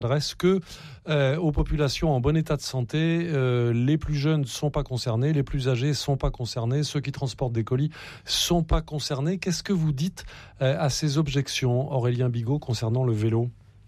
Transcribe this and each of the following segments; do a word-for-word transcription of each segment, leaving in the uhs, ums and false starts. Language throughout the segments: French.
Est-ce que euh, aux populations en bon état de santé, euh, les plus jeunes ne sont pas concernés, les plus âgés ne sont pas concernés, ceux qui transportent des colis ne sont pas concernés? Qu'est-ce que vous dites euh, à ces objections, Aurélien Bigot, concernant le vélo?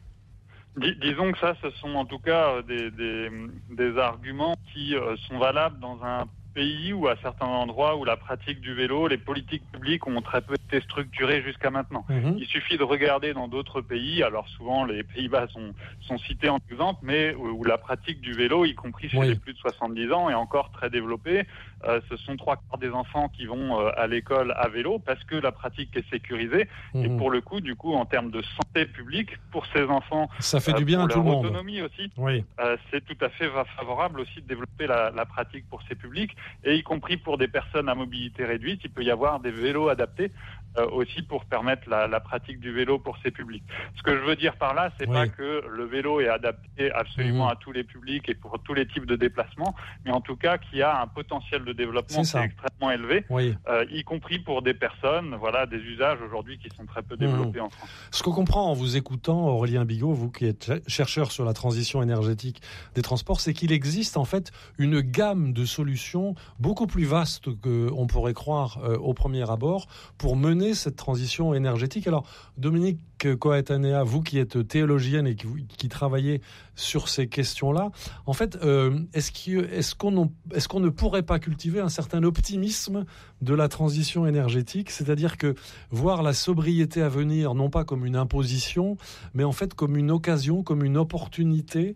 Dis, disons que ça, ce sont en tout cas des, des, des arguments qui euh, sont valables dans un pays ou à certains endroits où la pratique du vélo, les politiques publiques ont très peu été structurées jusqu'à maintenant. Mmh. Il suffit de regarder dans d'autres pays, alors souvent les Pays-Bas sont, sont cités en exemple, mais où, où la pratique du vélo, y compris chez oui. les plus de soixante-dix ans, est encore très développée. Euh, ce sont trois quarts des enfants qui vont euh, à l'école à vélo parce que la pratique est sécurisée. Mmh. Et pour le coup, du coup, en termes de santé publique, pour ces enfants, ça fait euh, du bien pour à tout le monde. Autonomie aussi, oui. euh, c'est tout à fait favorable aussi de développer la, la pratique pour ces publics. Et y compris pour des personnes à mobilité réduite, il peut y avoir des vélos adaptés euh, aussi pour permettre la, la pratique du vélo pour ces publics. Ce que je veux dire par là, c'est oui. pas que le vélo est adapté absolument mmh. à tous les publics et pour tous les types de déplacements, mais en tout cas qu'il y a un potentiel de développement qui est extrêmement élevé, oui. euh, y compris pour des personnes, voilà, des usages aujourd'hui qui sont très peu développés mmh. en France. Ce qu'on comprend en vous écoutant, Aurélien Bigot, vous qui êtes chercheur sur la transition énergétique des transports, c'est qu'il existe en fait une gamme de solutions beaucoup plus vaste qu'on pourrait croire euh, au premier abord pour mener cette transition énergétique. Alors, Dominique Coatanea, vous qui êtes théologienne et qui, qui travaillez sur ces questions-là, en fait, euh, est-ce, qu'il, est-ce, qu'on, est-ce qu'on ne pourrait pas cultiver un certain optimisme de la transition énergétique, c'est-à-dire que voir la sobriété à venir, non pas comme une imposition, mais en fait comme une occasion, comme une opportunité.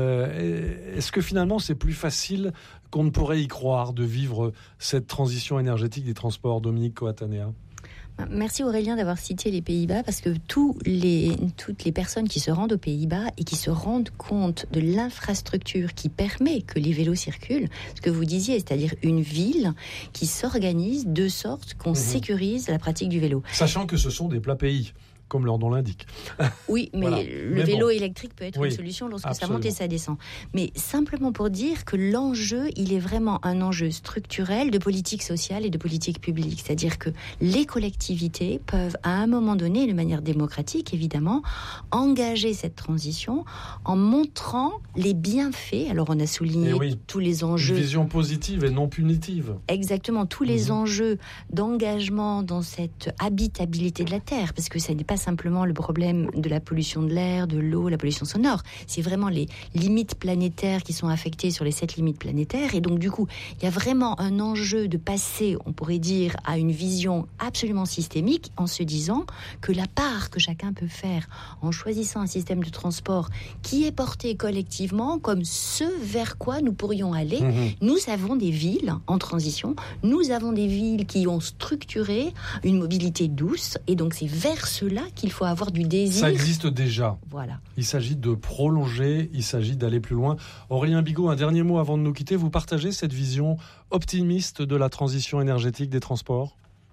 Euh, est-ce que finalement c'est plus facile qu'on ne pourrait y croire de vivre cette transition énergétique des transports, Dominique Coatanea? Merci Aurélien d'avoir cité les Pays-Bas parce que tous les, toutes les personnes qui se rendent aux Pays-Bas et qui se rendent compte de l'infrastructure qui permet que les vélos circulent, ce que vous disiez, c'est-à-dire une ville qui s'organise de sorte qu'on mmh. sécurise la pratique du vélo. Sachant que ce sont des plats pays, comme leur nom l'indique. Oui, mais voilà. le mais vélo bon. électrique peut être oui, une solution lorsque absolument. ça monte et ça descend. Mais simplement pour dire que l'enjeu, il est vraiment un enjeu structurel de politique sociale et de politique publique. C'est-à-dire que les collectivités peuvent, à un moment donné, de manière démocratique, évidemment, engager cette transition en montrant les bienfaits. Alors, on a souligné oui, tous les enjeux... Une vision positive et non punitive. Exactement, tous les mmh. enjeux d'engagement dans cette habitabilité de la Terre, parce que ça n'est pas simplement le problème de la pollution de l'air, de l'eau, la pollution sonore. C'est vraiment les limites planétaires qui sont affectées sur les sept limites planétaires. Et donc, du coup, il y a vraiment un enjeu de passer, on pourrait dire, à une vision absolument systémique en se disant que la part que chacun peut faire en choisissant un système de transport qui est porté collectivement comme ce vers quoi nous pourrions aller. Mmh. Nous avons des villes en transition. Nous avons des villes qui ont structuré une mobilité douce. Et donc, c'est vers cela qu'il faut avoir du désir. Ça existe déjà. Voilà. Il s'agit de prolonger, il s'agit d'aller plus loin. Aurélien Bigot, un dernier mot avant de nous quitter. Vous partagez cette vision optimiste de la transition énergétique des transports ?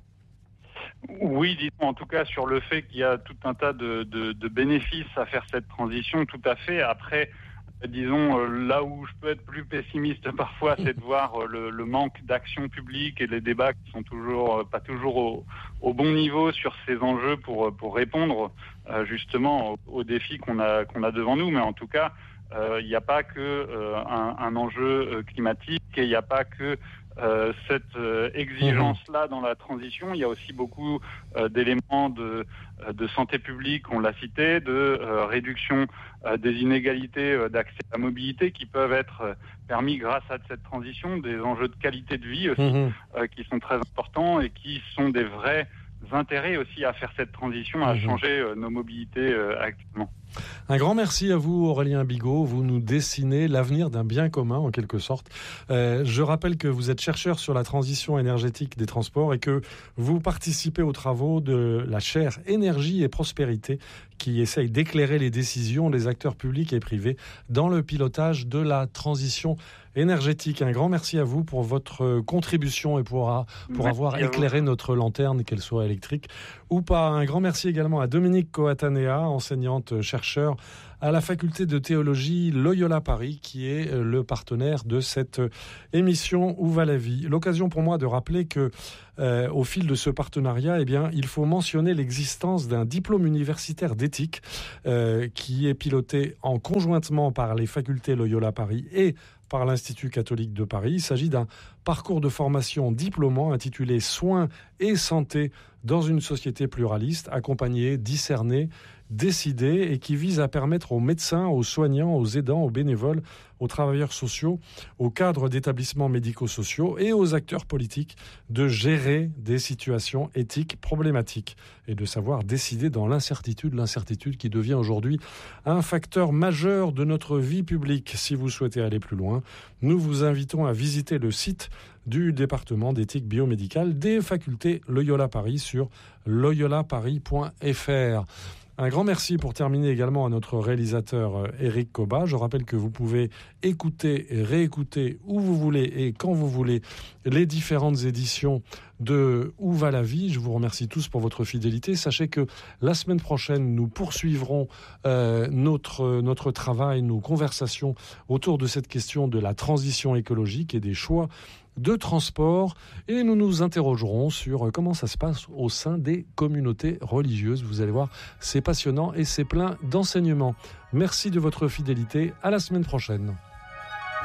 Oui, disons en tout cas sur le fait qu'il y a tout un tas de, de, de bénéfices à faire cette transition, tout à fait. Après, disons, là où je peux être plus pessimiste parfois, c'est de voir le, le manque d'action publique et les débats qui sont toujours pas toujours au, au bon niveau sur ces enjeux pour pour répondre euh, justement aux, aux défis qu'on a qu'on a devant nous. Mais en tout cas, euh, il n'y a pas que euh, un, un enjeu climatique et il n'y a pas que Euh, cette euh, exigence-là dans la transition. Il y a aussi beaucoup euh, d'éléments de, euh, de santé publique, on l'a cité, de euh, réduction euh, des inégalités euh, d'accès à la mobilité qui peuvent être euh, permis grâce à cette transition, des enjeux de qualité de vie aussi mmh. euh, qui sont très importants et qui sont des vrais intérêts aussi à faire cette transition, à mmh. changer euh, nos mobilités euh, actuellement. Un grand merci à vous Aurélien Bigot, vous nous dessinez l'avenir d'un bien commun en quelque sorte. Euh, je rappelle que vous êtes chercheur sur la transition énergétique des transports et que vous participez aux travaux de la chaire Énergie et Prospérité qui essaye d'éclairer les décisions des acteurs publics et privés dans le pilotage de la transition énergétique. Un grand merci à vous pour votre contribution et pour, pour avoir éclairé notre lanterne, qu'elle soit électrique ou pas. Un grand merci également à Dominique Coatanea, enseignante chercheur à la faculté de théologie Loyola Paris, qui est le partenaire de cette émission Où va la vie ? L'occasion pour moi de rappeler que Euh, au fil de ce partenariat, eh bien, il faut mentionner l'existence d'un diplôme universitaire d'éthique euh, qui est piloté en conjointement par les facultés Loyola Paris et par l'Institut catholique de Paris. Il s'agit d'un parcours de formation diplômant intitulé Soins et santé dans une société pluraliste, accompagné, discerné, décidé, et qui vise à permettre aux médecins, aux soignants, aux aidants, aux bénévoles, aux travailleurs sociaux, aux cadres d'établissements médico-sociaux et aux acteurs politiques de gérer des situations éthiques problématiques et de savoir décider dans l'incertitude, l'incertitude qui devient aujourd'hui un facteur majeur de notre vie publique. Si vous souhaitez aller plus loin, nous vous invitons à visiter le site du département d'éthique biomédicale des facultés Loyola Paris sur loyola paris point f r. Un grand merci pour terminer également à notre réalisateur Éric Coba. Je rappelle que vous pouvez écouter et réécouter où vous voulez et quand vous voulez les différentes éditions de Où va la vie. Je vous remercie tous pour votre fidélité. Sachez que la semaine prochaine, nous poursuivrons euh, notre, notre travail, nos conversations autour de cette question de la transition écologique et des choix de transport, et nous nous interrogerons sur comment ça se passe au sein des communautés religieuses. Vous allez voir, c'est passionnant et c'est plein d'enseignements. Merci de votre fidélité. À la semaine prochaine.